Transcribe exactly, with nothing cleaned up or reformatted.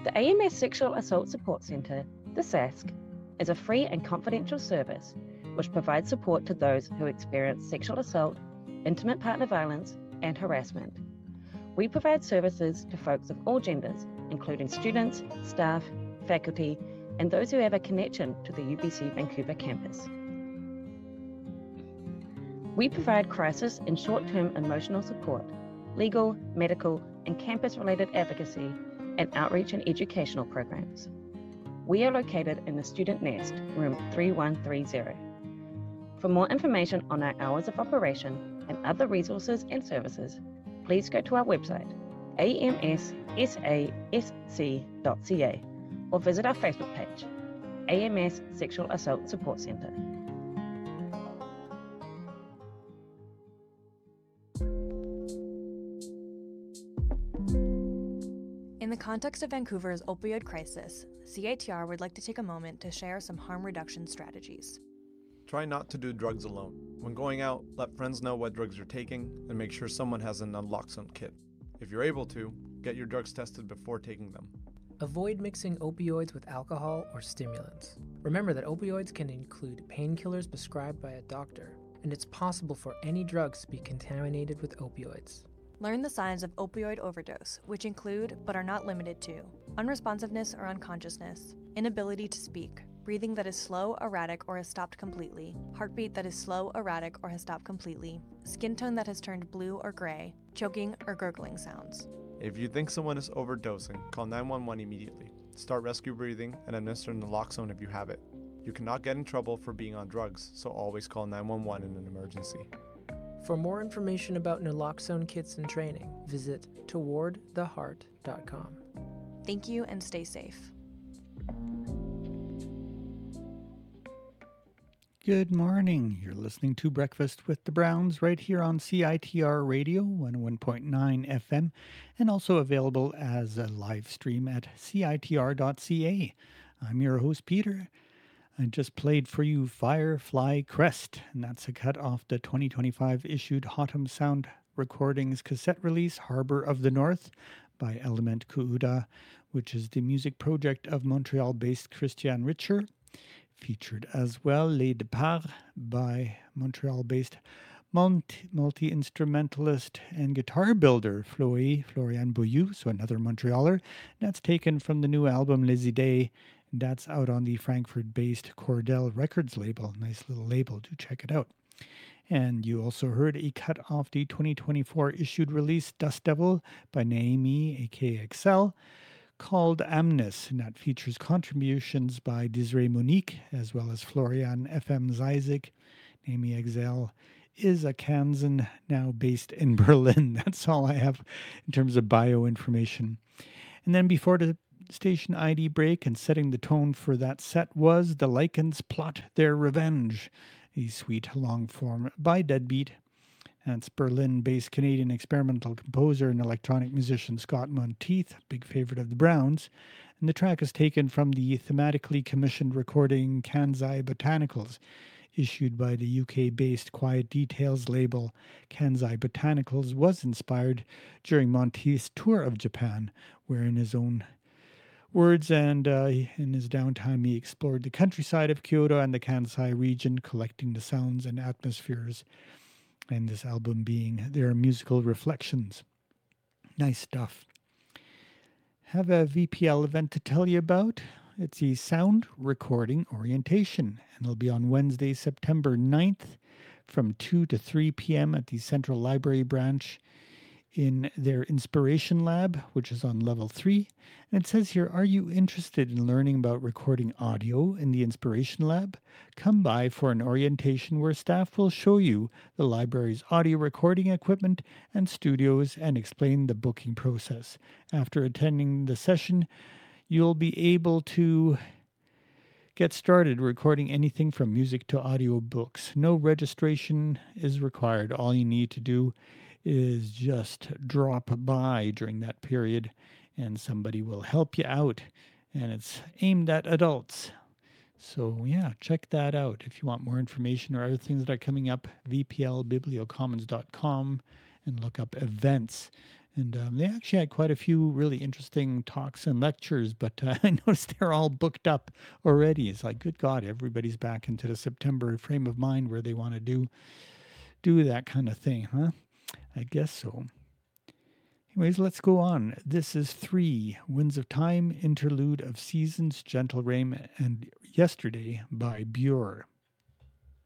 The A M S Sexual Assault Support Centre, the S A S C, is a free and confidential service which provides support to those who experience sexual assault, intimate partner violence, and harassment. We provide services to folks of all genders, including students, staff, faculty, and those who have a connection to the U B C Vancouver campus. We provide crisis and short-term emotional support, legal, medical, and campus-related advocacy, and outreach and educational programs. We are located in the Student Nest, room three one three zero. For more information on our hours of operation and other resources and services, please go to our website, a m s s a s c dot c a, or visit our Facebook page, A M S Sexual Assault Support Centre. In the context of Vancouver's opioid crisis, C I T R would like to take a moment to share some harm reduction strategies. Try not to do drugs alone. When going out, let friends know what drugs you're taking and make sure someone has a naloxone kit. If you're able to, get your drugs tested before taking them. Avoid mixing opioids with alcohol or stimulants. Remember that opioids can include painkillers prescribed by a doctor, and it's possible for any drugs to be contaminated with opioids. Learn the signs of opioid overdose, which include, but are not limited to, unresponsiveness or unconsciousness, inability to speak, breathing that is slow, erratic, or has stopped completely, heartbeat that is slow, erratic, or has stopped completely, skin tone that has turned blue or gray, choking or gurgling sounds. If you think someone is overdosing, call nine one one immediately. Start rescue breathing and administer naloxone if you have it. You cannot get in trouble for being on drugs, so always call nine one one in an emergency. For more information about naloxone kits and training, visit toward the heart dot com. Thank you and stay safe. Good morning. You're listening to Breakfast with the Browns right here on C I T R Radio one oh one point nine F M, and also available as a live stream at c i t r dot c a. I'm your host, Peter. I just played for you Firefly Crest, and that's a cut off the twenty twenty-five issued Autumn Sound Recordings cassette release, Harbor of the North, by Element Kuuda, which is the music project of Montreal-based Christian Richer. Featured as well Les Départs by Montreal-based multi- multi-instrumentalist and guitar builder Floé, Florian Bouyou, so another Montrealer. That's taken from the new album Les Idées. That's out on the Frankfurt-based Cordell Records label. Nice little label. Do check it out. And you also heard a cut off the twenty twenty-four issued release Dust Devil by Naomi, aka Excel, called Amnes, and that features contributions by Desiree Monique as well as Florian F M Zizek. Naomi Excel is a Kansan now based in Berlin. That's all I have in terms of bio information. And then before the station I D break and setting the tone for that set was The Lycans Plot Their Revenge, a sweet long form by Deadbeat. That's Berlin-based Canadian experimental composer and electronic musician Scott Monteith, big favorite of the Browns. And the track is taken from the thematically commissioned recording Kansai Botanicals, issued by the U K-based Quiet Details label. Kansai Botanicals was inspired during Monteith's tour of Japan, where in his own words and uh, in his downtime he explored the countryside of Kyoto and the Kansai region, collecting the sounds and atmospheres, and this album being their musical reflections. Nice stuff. Have a V P L event to tell you about. It's a sound recording orientation, and it'll be on Wednesday, September ninth from two to three p.m. at the Central Library branch in their Inspiration Lab, which is on level three. And it says here, are you interested in learning about recording audio in the Inspiration Lab? Come by for an orientation where staff will show you the library's audio recording equipment and studios and explain the booking process. After attending the session, you'll be able to get started recording anything from music to audio books. No registration is required. All you need to do is just drop by during that period and somebody will help you out. And it's aimed at adults. So yeah, check that out. If you want more information or other things that are coming up, v p l bibliocommons dot com, and look up events And um, they actually had quite a few really interesting talks and lectures, but uh, I noticed they're all booked up already. It's like, good God, everybody's back into the September frame of mind where they want to do do that kind of thing, huh? I guess so. Anyways, let's go on. This is three Winds of Time, Interlude of Seasons, Gentle Rain, and Yesterday by Bure.